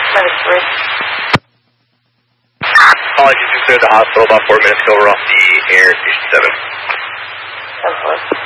Medic 3. Apologies, we cleared the hospital about 4 minutes ago. We're off the air, station 7. 10-4.